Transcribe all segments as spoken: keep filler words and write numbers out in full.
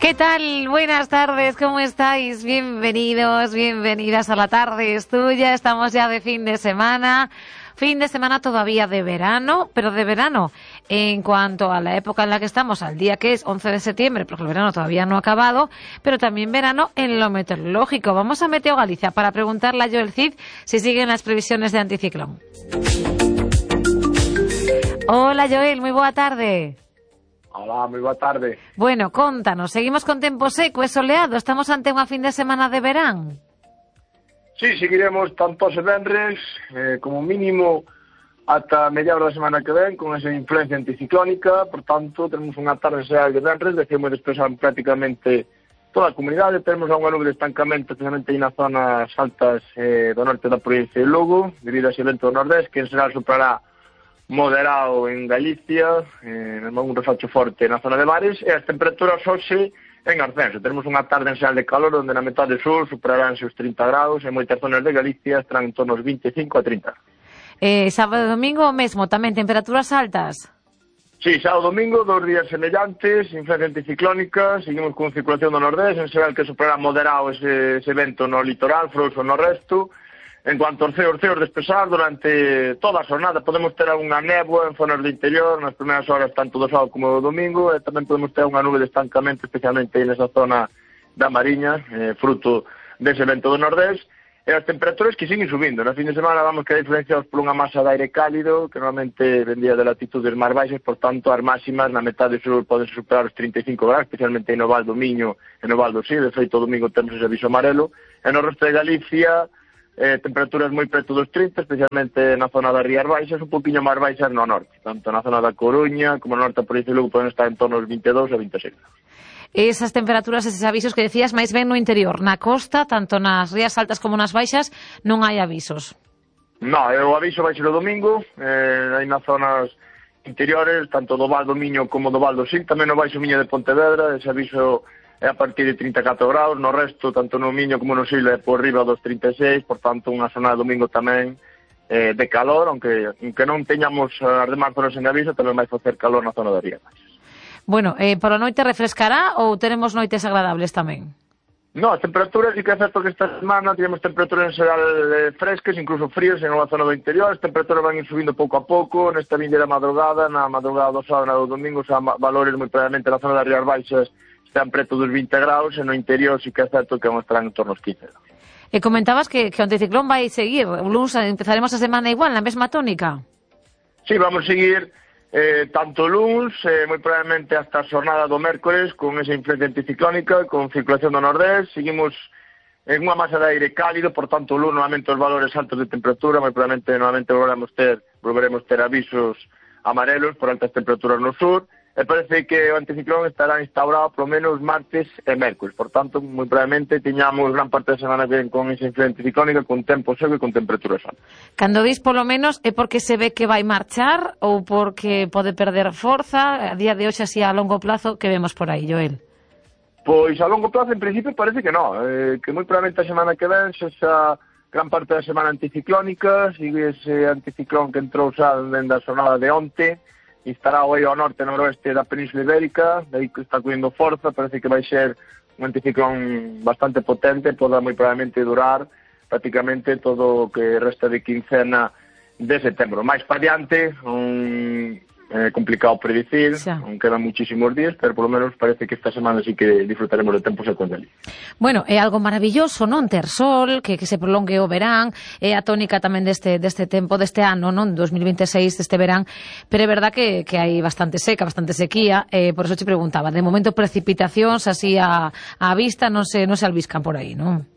¿Qué tal? Buenas tardes, ¿cómo estáis? Bienvenidos, bienvenidas a La Tarde es Tuya. Estamos ya de fin de semana. Fin de semana todavía de verano, pero de verano en cuanto a la época en la que estamos, al día que es once de septiembre, porque el verano todavía no ha acabado, pero también verano en lo meteorológico. Vamos a Meteo Galicia para preguntarle a Joel Cid si siguen las previsiones de anticiclón. Hola Joel, muy boa tarde. Hola, moi boa tarde. Bueno, contanos, seguimos con tempo seco e soleado? Estamos ante unha fin de semana de verán? Sí, seguiremos tanto os venres, eh, como mínimo ata media hora da semana que ven, con esa influencia anticiclónica. Por tanto, tenemos unha tarde xeral de venres, decimos despesar prácticamente toda a comunidade. Tenemos unha nube de estancamento, especialmente aí nas zonas altas eh, do norte da provincia de Lugo, debido a ese vento do nordés, que en xeral superará moderado en Galicia, eh, un refacho forte na zona de Mares, e as temperaturas hoxe en ascenso. Tenemos unha tarde en xeral de calor onde na metade sur superaránse os trinta graus, e moitas zonas de Galicia estarán en torno aos vinte e cinco a trinta. Eh, sábado e domingo o mesmo, tamén temperaturas altas? Sí, sábado e domingo, dos días semellantes, influencia anticiclónica, seguimos con circulación do nordés, en xeral que superará moderado ese, ese vento no litoral, frouxo no resto. En cuanto aos ceos, ceos despesar, durante toda a xornada podemos ter unha néboa en zonas do interior, nas primeiras horas tanto do sábado como do domingo, e tamén podemos ter unha nube de estancamento, especialmente nesa zona da Mariña, eh, fruto dese vento do nordés, e as temperaturas que siguen subindo. Na fin de semana vamos quedar influenciados por unha masa de aire cálido, que normalmente vendía de latitudes máis baixas, por tanto, as máximas na metade sur poden superar os trinta e cinco graus, especialmente no Val do Miño e no Val do Sil. De feito, o domingo temos ese aviso amarelo, e no resto de Galicia, Eh, temperaturas moi preto dos trinta, especialmente na zona das Rías Baixas, un poquinho máis baixas no norte, tanto na zona da Coruña como no norte da provincia de Lugo poden estar en torno aos vinte e dous a vinte e seis graus. Esas temperaturas, eses avisos que decías, máis ben no interior, na costa, tanto nas rías altas como nas baixas, non hai avisos? No, o aviso vai ser o domingo, eh, aí nas zonas interiores, tanto do Val do Miño como do Val do Sil, tamén no Baixo Miño de Pontevedra, ese aviso é a partir de trinta e catro graus, no resto, tanto no Miño como no Sil, é por riba dos trinta e seis, por tanto, unha zona de domingo tamén eh, de calor, aunque, aunque non teñamos as demás zonas en aviso, tamén vai facer calor na zona das Rías Baixas. Bueno, eh, por a noite refrescará ou teremos noites agradables tamén? No, as temperaturas, sí que é certo que esta semana tivemos temperaturas en xeral eh, frescas, incluso frías en unha zona do interior. As temperaturas van ir subindo pouco a pouco, nesta vindeira madrugada, na madrugada do sábado e do domingo, xa valores moi probablemente na zona das Rías Baixas están preto dos vinte graus, e no interior sí que é certo que vamos estar en torno aos quince graus. E comentabas que, que o anticiclón vai seguir, o lunes empezaremos a semana igual, na mesma tónica? Sí, vamos seguir eh, tanto o lunes, eh, moi probablemente hasta a xornada do mércores, con esa influencia anticiclónica, con circulación do nordés, seguimos en unha masa de aire cálido, por tanto o lunes novamente os valores altos de temperatura, moi probablemente novamente volveremos ter, volveremos ter avisos amarelos por altas temperaturas no sur, e parece que o anticiclón estará instaurado polo menos martes e mércores. Por tanto, moi probablemente teñamos gran parte da semana que ven con esa influencia anticiclónica, con tempo seco e con temperaturas altas. Cando dis polo menos, é porque se ve que vai marchar ou porque pode perder forza? A día de hoxe, así a longo plazo, que vemos por aí, Joel? Pois a longo plazo, en principio, parece que non. Eh, que moi probablemente a semana que ven xa gran parte da semana anticiclónica, sigue ese anticiclón que entrou xa dende a xornada de onte, estará hoy ao norte e noroeste da Península Ibérica, de aí que está cogiendo forza, parece que vai ser un anticiclón bastante potente, poda moi probablemente durar prácticamente todo o que resta de quincena de setembro. Mais para diante, un eh, complicado predicir, aún quedan muchísimos días, pero por lo menos parece que esta semana sí que disfrutaremos de tempo seco en Galicia. Bueno, é algo maravilloso, non? Ter sol, que, que se prolongue o verán, é a tónica tamén deste, deste tempo, deste ano, non? dos mil vinte e seis, deste verán, pero é verdad que, que hai bastante seca, bastante sequía, eh, por eso te preguntaba, de momento precipitacións así a, a vista non se, non se albiscan por aí, non?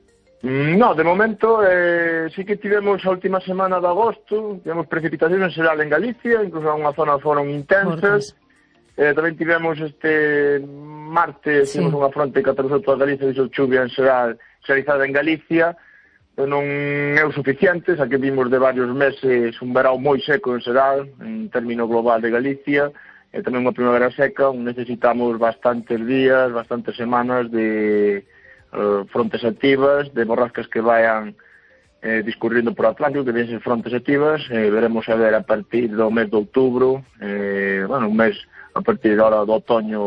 No, de momento eh, sí que tivemos a última semana de agosto, tivemos precipitacións en xeral en Galicia, incluso en unha zona foron intensas. Eh, tamén tivemos este martes, sí. Tivemos unha fronte que atravesou toda Galicia, dixo chuvia en xeral xerizada en Galicia, pero non é o suficiente, xa que vimos de varios meses un verão moi seco en xeral, en término global de Galicia, e tamén unha primavera seca, onde necesitamos bastantes días, bastantes semanas de Uh, frontes activas, de borrascas que vayan eh, discurrindo por Atlántico, que vienen frontes activas, eh, veremos a ver a partir do mes de outubro, eh, bueno, un mes a partir da hora do otoño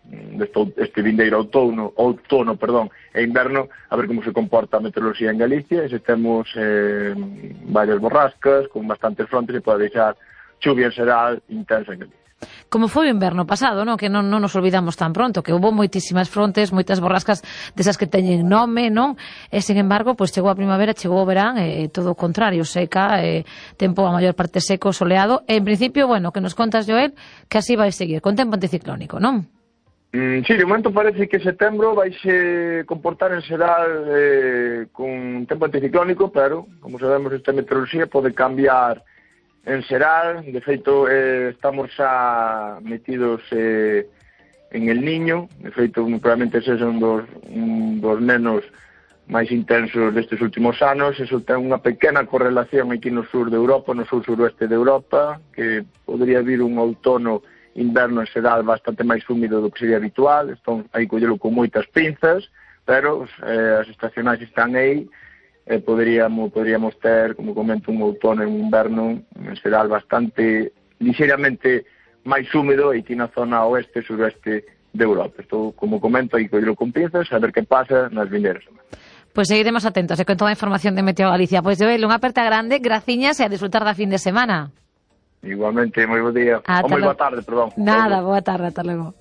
deste, este vindeiro outono, outono, perdón, e inverno, a ver como se comporta a meteoroloxía en Galicia, e se temos eh, varias borrascas, con bastantes frontes, e pode deixar chuvia en xeral intensa en Galicia. Como foi o inverno pasado, non? Que non, non nos olvidamos tan pronto, que houve moitísimas frontes, moitas borrascas desas que teñen nome, non? E, sin embargo, pois chegou a primavera, chegou o verán, e todo o contrario, seca, e tempo a maior parte seco, soleado, e en principio, bueno, que nos contas, Joel, que así vai seguir, con tempo anticiclónico, non? Mm, sí, de momento parece que setembro vai se comportar en xeral eh, con tempo anticiclónico, pero, como sabemos, esta meteoroloxía pode cambiar en xeral. De feito, eh, estamos xa metidos eh, en el Niño. De feito, probablemente ese é un dos, un dos nenos máis intensos destes últimos anos. Eso ten unha pequena correlación aquí no sur de Europa, no sur-suroeste de Europa, que podría vir un outono inverno en xeral bastante máis húmido do que sería habitual. Estón aí collelo con moitas pinzas, pero eh, as estacionais están aí. Eh, poderíamos, poderíamos ter, como comento, un outono e un inverno en xeral bastante, lixeiramente máis húmido aquí na zona oeste, suroeste de Europa. Estou, como comento, aí collelo con pinzas, a ver que pasa nas vindeiras semanas. Pois seguiremos atentos e con toda a información de Meteo Galicia. Pois, Joel, unha aperta grande, graciñas e a disfrutar da fin de semana. Igualmente, moi bo día. Ata Ou moi lo... boa tarde, perdón. Nada, boa tarde, ata logo.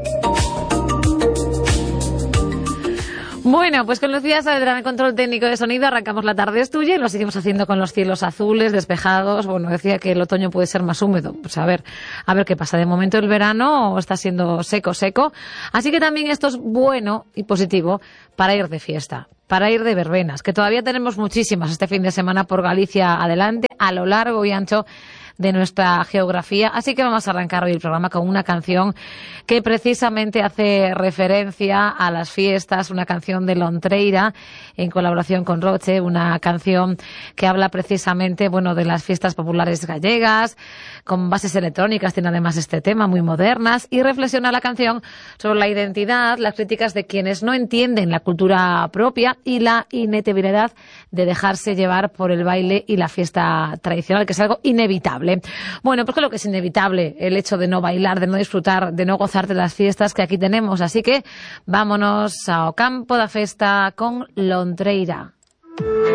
Bueno, pues con Lucía Saavedra en el control técnico de sonido arrancamos la tarde es tuya y lo seguimos haciendo con los cielos azules, despejados. Bueno, decía que el otoño puede ser más húmedo. Pues a ver, a ver qué pasa. De momento el verano está siendo seco, seco. Así que también esto es bueno y positivo para ir de fiesta, para ir de verbenas, que todavía tenemos muchísimas este fin de semana por Galicia adelante, a lo largo y ancho de nuestra geografía. Así que vamos a arrancar hoy el programa con una canción que precisamente hace referencia a las fiestas, una canción de Lontreira en colaboración con Roche, una canción que habla precisamente, bueno, de las fiestas populares gallegas, con bases electrónicas, tiene además este tema, muy modernas, y reflexiona la canción sobre la identidad, las críticas de quienes no entienden la cultura propia y la inevitabilidad de dejarse llevar por el baile y la fiesta tradicional, que es algo inevitable. Bueno, pues creo que es inevitable el hecho de no bailar, de no disfrutar, de no gozar de las fiestas que aquí tenemos. Así que vámonos ao campo da festa con Lontreira.